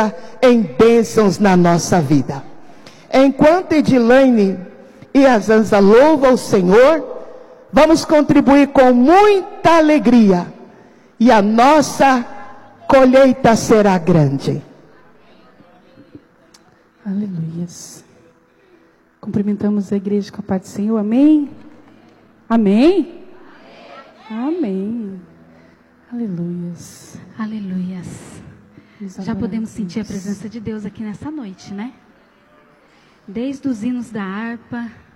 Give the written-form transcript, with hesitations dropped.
em bênçãos na nossa vida. Enquanto Edilane e a Zanza louvam o Senhor, vamos contribuir com muita alegria e a nossa colheita será grande. Aleluias. Cumprimentamos a igreja com a paz do Senhor. Amém? Amém? Amém. Aleluias. Aleluias. Já podemos sentir a presença de Deus aqui nessa noite, né? Desde os hinos da harpa,